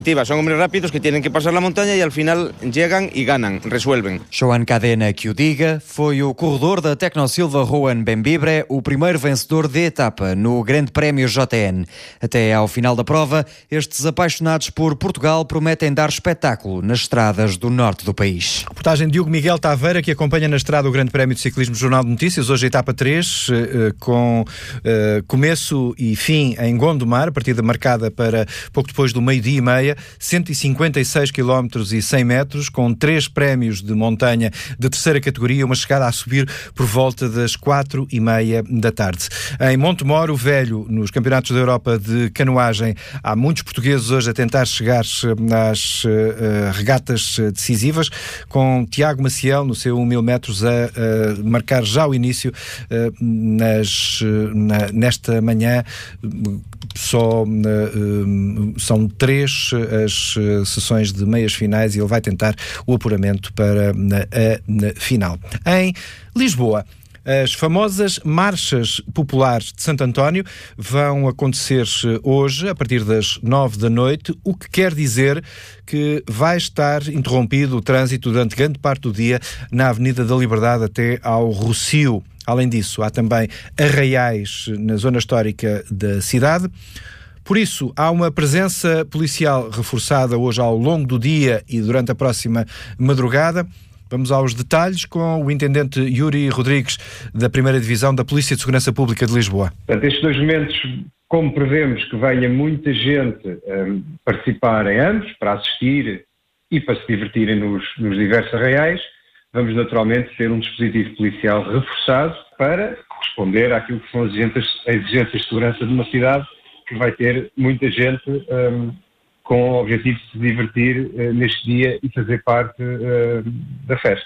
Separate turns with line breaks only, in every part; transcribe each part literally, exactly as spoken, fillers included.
Son hombres rápidos que tienen que pasar la montaña e al final llegan e ganan, resuelven.
Joan Cadena que o diga, foi o corredor da Tecnosilva Rohan Bembibre o primeiro vencedor de etapa no Grande Prémio J N. Até ao final da prova, estes apaixonados por Portugal prometem dar espetáculo nas estradas do norte do país.
Reportagem de Diogo Miguel Taveira, que acompanha na estrada o Grande Prémio de Ciclismo Jornal de Notícias, hoje a etapa três, com começo e fim em Gondomar, a partida marcada para pouco depois do meio-dia e meia, cento e cinquenta e seis quilómetros e cem metros, com três prémios de montanha de terceira categoria, uma chegada a subir por volta das quatro e meia da tarde. Em Montemor, o Velho, nos Campeonatos da Europa de Canoagem, há muitos portugueses hoje a tentar chegar às uh, regatas decisivas, com Tiago Maciel no seu mil metros a uh, marcar já o início uh, nas, uh, na, nesta manhã. Só uh, uh, são três as sessões de meias finais e ele vai tentar o apuramento para a, a final. Em Lisboa, as famosas marchas populares de Santo António vão acontecer hoje, a partir das nove da noite, o que quer dizer que vai estar interrompido o trânsito durante grande parte do dia na Avenida da Liberdade até ao Rossio. Além disso, há também arraiais na zona histórica da cidade. Por isso, há uma presença policial reforçada hoje ao longo do dia e durante a próxima madrugada. Vamos aos detalhes com o intendente Yuri Rodrigues, da primeira Divisão da Polícia de Segurança Pública de Lisboa.
Portanto, estes dois momentos, como prevemos que venha muita gente um, participar em ambos, para assistir e para se divertirem nos, nos diversos arraiais, vamos naturalmente ter um dispositivo policial reforçado para responder àquilo que são as exigências de segurança de uma cidade que vai ter muita gente um, com o objetivo de se divertir uh, neste dia e fazer parte uh, da festa.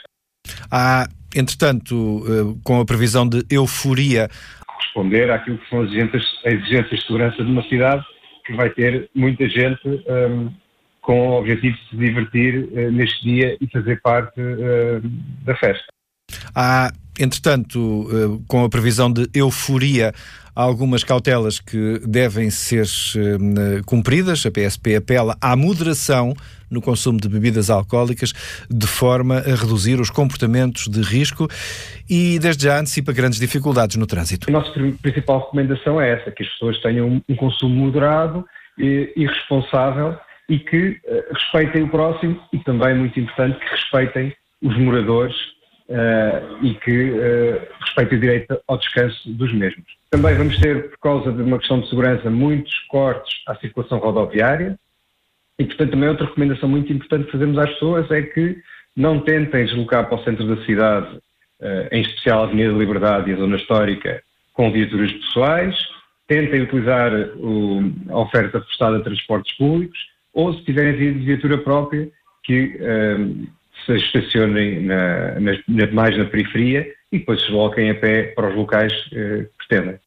Há, entretanto, uh, com a previsão de euforia,
responder àquilo que são as exigências de segurança de uma cidade que vai ter muita gente um, com o objetivo de se divertir uh, neste dia e fazer parte uh, da festa.
Há, entretanto, uh, com a previsão de euforia, há algumas cautelas que devem ser uh, cumpridas. A P S P apela à moderação no consumo de bebidas alcoólicas, de forma a reduzir os comportamentos de risco e, desde já, antecipa grandes dificuldades no trânsito.
A nossa principal recomendação é essa, que as pessoas tenham um consumo moderado e, e responsável e que uh, respeitem o próximo e também, muito importante, que respeitem os moradores uh, e que uh, respeitem o direito ao descanso dos mesmos. Também vamos ter, por causa de uma questão de segurança, muitos cortes à circulação rodoviária e, portanto, também outra recomendação muito importante que fazemos às pessoas é que não tentem deslocar para o centro da cidade, uh, em especial a Avenida da Liberdade e a Zona Histórica, com viaturas pessoais, tentem utilizar o, a oferta prestada de transportes públicos ou, se tiverem viatura própria, que uh, se estacionem na, na, na, mais na periferia e depois se desloquem a pé para os locais uh, que pretendem.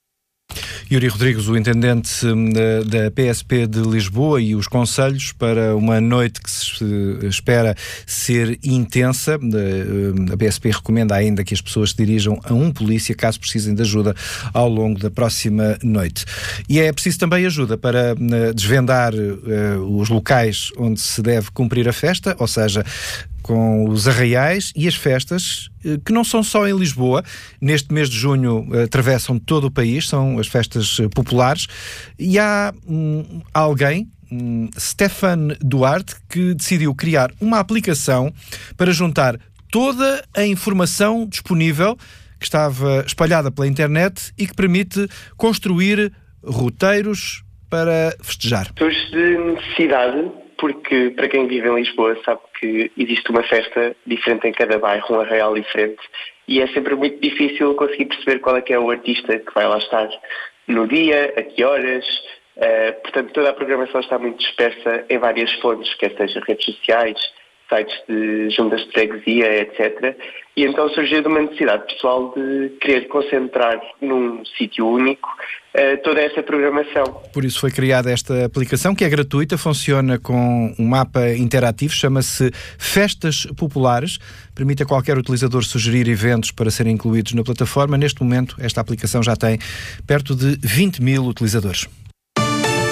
Yuri Rodrigues, o intendente da, da P S P de Lisboa, e os conselhos para uma noite que se espera ser intensa. A P S P recomenda ainda que as pessoas se dirijam a um polícia caso precisem de ajuda ao longo da próxima noite. E é preciso também ajuda para desvendar uh, os locais onde se deve cumprir a festa, ou seja, com os arraiais e as festas, que não são só em Lisboa. Neste mês de junho atravessam todo o país, são as festas populares. E há hum, alguém, hum, Stefan Duarte, que decidiu criar uma aplicação para juntar toda a informação disponível que estava espalhada pela internet e que permite construir roteiros para festejar.
Surge de necessidade, porque para quem vive em Lisboa sabe que existe uma festa diferente em cada bairro, um arraial diferente, e é sempre muito difícil conseguir perceber qual é que é o artista que vai lá estar no dia, a que horas. Uh, portanto, toda a programação está muito dispersa em várias fontes, quer seja redes sociais, sites de juntas de freguesia, etcétera. E então surgiu de uma necessidade pessoal de querer concentrar num sítio único uh, toda essa programação.
Por isso foi criada esta aplicação, que é gratuita, funciona com um mapa interativo, chama-se Festas Populares, permite a qualquer utilizador sugerir eventos para serem incluídos na plataforma. Neste momento, esta aplicação já tem perto de vinte mil utilizadores.